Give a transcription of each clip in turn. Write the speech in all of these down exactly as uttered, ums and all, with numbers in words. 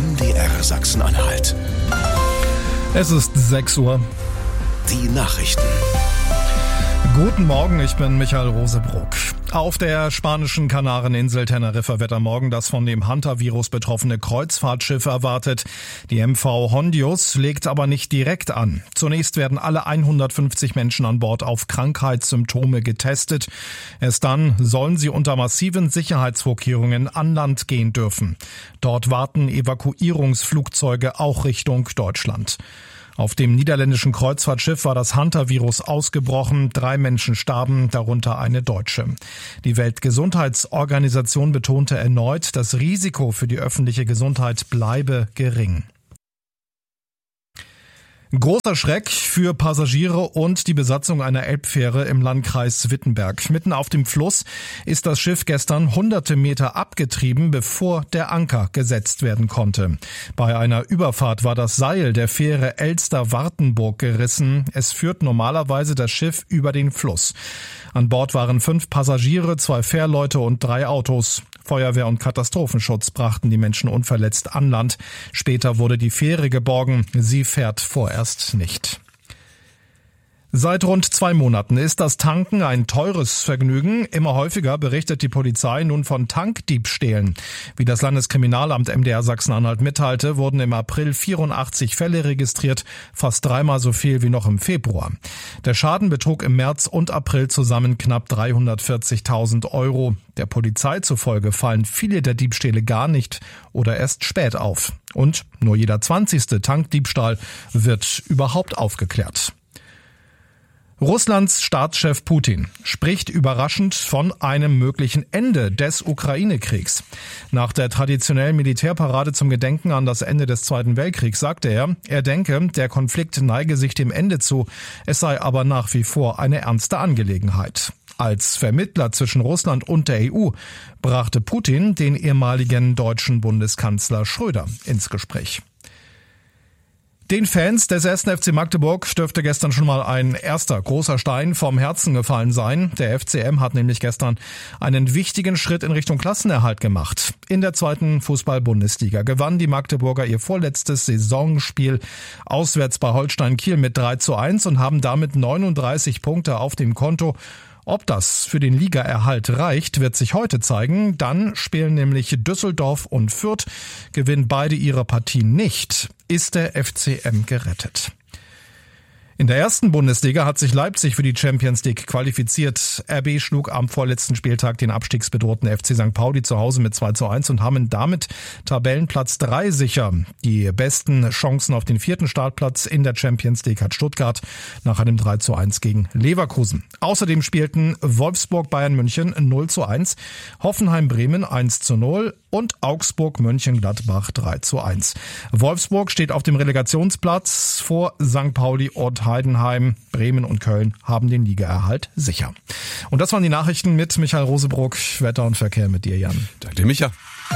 M D R Sachsen-Anhalt. Es ist sechs Uhr. Die Nachrichten. Guten Morgen, ich bin Michael Rosebruck. Auf der spanischen Kanareninsel Teneriffa wird am Morgen das von dem Hantavirus betroffene Kreuzfahrtschiff erwartet. Die M V Hondius legt aber nicht direkt an. Zunächst werden alle hundertfünfzig Menschen an Bord auf Krankheitssymptome getestet. Erst dann sollen sie unter massiven Sicherheitsvorkehrungen an Land gehen dürfen. Dort warten Evakuierungsflugzeuge auch Richtung Deutschland. Auf dem niederländischen Kreuzfahrtschiff war das Hantavirus ausgebrochen. Drei Menschen starben, darunter eine Deutsche. Die Weltgesundheitsorganisation betonte erneut, das Risiko für die öffentliche Gesundheit bleibe gering. Großer Schreck für Passagiere und die Besatzung einer Elbfähre im Landkreis Wittenberg. Mitten auf dem Fluss ist das Schiff gestern hunderte Meter abgetrieben, bevor der Anker gesetzt werden konnte. Bei einer Überfahrt war das Seil der Fähre Elster-Wartenburg gerissen. Es führt normalerweise das Schiff über den Fluss. An Bord waren fünf Passagiere, zwei Fährleute und drei Autos. Feuerwehr und Katastrophenschutz brachten die Menschen unverletzt an Land. Später wurde die Fähre geborgen. Sie fährt vorerst nicht. Seit rund zwei Monaten ist das Tanken ein teures Vergnügen. Immer häufiger berichtet die Polizei nun von Tankdiebstählen. Wie das Landeskriminalamt M D R Sachsen-Anhalt mitteilte, wurden im April vierundachtzig Fälle registriert, fast dreimal so viel wie noch im Februar. Der Schaden betrug im März und April zusammen knapp dreihundertvierzigtausend Euro. Der Polizei zufolge fallen viele der Diebstähle gar nicht oder erst spät auf. Und nur jeder zwanzigste Tankdiebstahl wird überhaupt aufgeklärt. Russlands Staatschef Putin spricht überraschend von einem möglichen Ende des Ukraine-Kriegs. Nach der traditionellen Militärparade zum Gedenken an das Ende des Zweiten Weltkriegs sagte er, er denke, der Konflikt neige sich dem Ende zu, es sei aber nach wie vor eine ernste Angelegenheit. Als Vermittler zwischen Russland und der E U brachte Putin den ehemaligen deutschen Bundeskanzler Schröder ins Gespräch. Den Fans des ersten F C Magdeburg dürfte gestern schon mal ein erster großer Stein vom Herzen gefallen sein. Der F C M hat nämlich gestern einen wichtigen Schritt in Richtung Klassenerhalt gemacht. In der zweiten Fußball-Bundesliga gewannen die Magdeburger ihr vorletztes Saisonspiel auswärts bei Holstein Kiel mit drei zu eins und haben damit neununddreißig Punkte auf dem Konto. Ob das für den Ligaerhalt reicht, wird sich heute zeigen. Dann spielen nämlich Düsseldorf und Fürth. Gewinnen beide ihre Partien nicht, ist der F C M gerettet. In der ersten Bundesliga hat sich Leipzig für die Champions League qualifiziert. R B schlug am vorletzten Spieltag den abstiegsbedrohten F C Sankt Pauli zu Hause mit zwei zu eins und haben damit Tabellenplatz drei sicher. Die besten Chancen auf den vierten Startplatz in der Champions League hat Stuttgart nach einem drei zu eins gegen Leverkusen. Außerdem spielten Wolfsburg Bayern München null zu eins, Hoffenheim Bremen eins zu null und Augsburg Mönchengladbach drei zu eins. Wolfsburg steht auf dem Relegationsplatz vor Sankt Pauli und Heidenheim. Bremen und Köln haben den Ligaerhalt sicher. Und das waren die Nachrichten mit Michael Rosebruck. Wetter und Verkehr mit dir, Jan. Danke, Micha.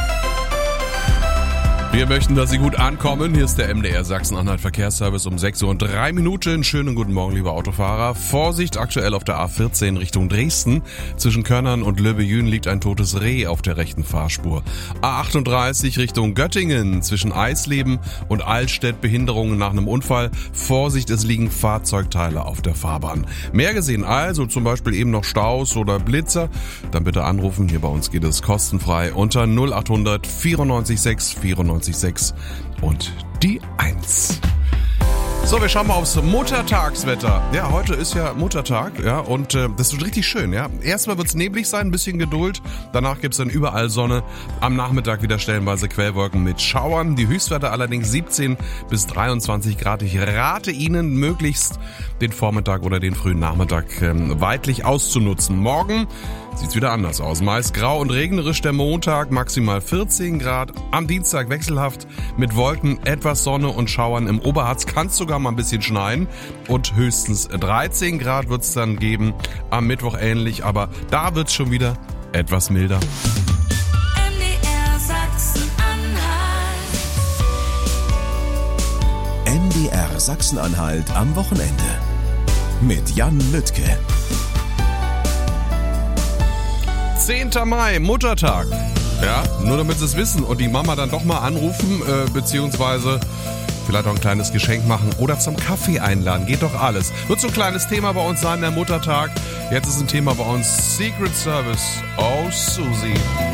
Wir möchten, dass Sie gut ankommen. Hier ist der M D R Sachsen-Anhalt Verkehrsservice um sechs Uhr und drei Minuten. Schönen guten Morgen, liebe Autofahrer. Vorsicht, aktuell auf der A vierzehn Richtung Dresden. Zwischen Körnern und Löbejün liegt ein totes Reh auf der rechten Fahrspur. A achtunddreißig Richtung Göttingen. Zwischen Eisleben und Altstedt Behinderungen nach einem Unfall. Vorsicht, es liegen Fahrzeugteile auf der Fahrbahn. Mehr gesehen also, zum Beispiel eben noch Staus oder Blitzer. Dann bitte anrufen. Hier bei uns geht es kostenfrei unter null achthundert vierundneunzig sechs vierundneunzig sechs und die eins. So, wir schauen mal aufs Muttertagswetter. Ja, heute ist ja Muttertag, ja, und äh, das wird richtig schön, ja. Erstmal wird's neblig sein, ein bisschen Geduld. Danach gibt's dann überall Sonne. Am Nachmittag wieder stellenweise Quellwolken mit Schauern. Die Höchstwerte allerdings siebzehn bis dreiundzwanzig Grad. Ich rate Ihnen, möglichst den Vormittag oder den frühen Nachmittag ähm, weitlich auszunutzen. Morgen sieht's wieder anders aus. Meist grau und regnerisch der Montag, maximal vierzehn Grad. Am Dienstag wechselhaft mit Wolken, etwas Sonne und Schauern. Im Oberharz kann's sogar mal ein bisschen schneien und höchstens dreizehn Grad wird's dann geben. Am Mittwoch ähnlich, aber da wird's schon wieder etwas milder. M D R Sachsen-Anhalt. M D R Sachsen-Anhalt am Wochenende mit Jan Lüttke. zehnter Mai, Muttertag. Ja, nur damit sie es wissen und die Mama dann doch mal anrufen, äh, beziehungsweise vielleicht auch ein kleines Geschenk machen oder zum Kaffee einladen. Geht doch alles. Wird so ein kleines Thema bei uns sein, der Muttertag. Jetzt ist ein Thema bei uns Secret Service. Oh, Susi.